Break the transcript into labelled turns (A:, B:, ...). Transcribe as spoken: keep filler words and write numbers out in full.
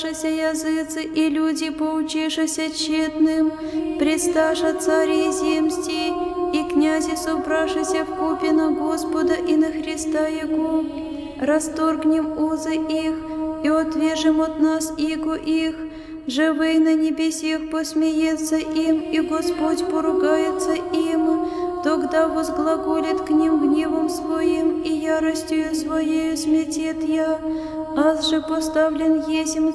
A: языцы и люди, поучишися тщетным, предсташа цари земсти, и князи собрашися вкупе на Господа и на Христа Его, расторгнем узы их и отвяжем от нас иго их, живый на небесех посмеется им, и Господь поругается им, тогда возглаголит к ним гневом своим, и яростью своею сметет я, аз же поставлен есмь